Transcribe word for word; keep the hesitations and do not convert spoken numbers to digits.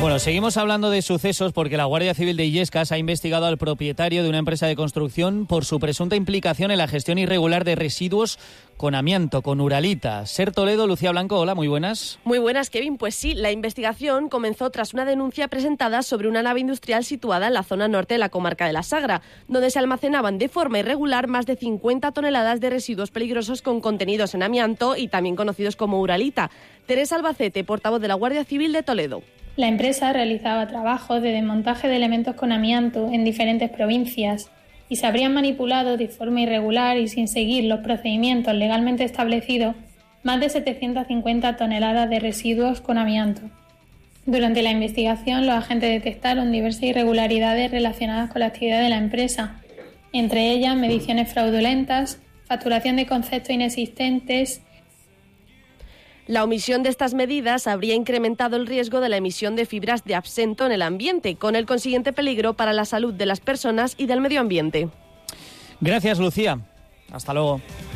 Bueno, seguimos hablando de sucesos porque la Guardia Civil de Illescas ha investigado al propietario de una empresa de construcción por su presunta implicación en la gestión irregular de residuos con amianto, con Uralita. Ser Toledo, Lucía Blanco, hola, muy buenas. Muy buenas, Kevin. Pues sí, la investigación comenzó tras una denuncia presentada sobre una nave industrial situada en la zona norte de la comarca de la Sagra, donde se almacenaban de forma irregular más de cincuenta toneladas de residuos peligrosos con contenidos en amianto y también conocidos como Uralita. Teresa Albacete, portavoz de la Guardia Civil de Toledo. La empresa realizaba trabajos de desmontaje de elementos con amianto en diferentes provincias y se habrían manipulado de forma irregular y sin seguir los procedimientos legalmente establecidos más de setecientas cincuenta toneladas de residuos con amianto. Durante la investigación, los agentes detectaron diversas irregularidades relacionadas con la actividad de la empresa, entre ellas mediciones fraudulentas, facturación de conceptos inexistentes. La omisión de estas medidas habría incrementado el riesgo de la emisión de fibras de absento en el ambiente, con el consiguiente peligro para la salud de las personas y del medio ambiente. Gracias, Lucía. Hasta luego.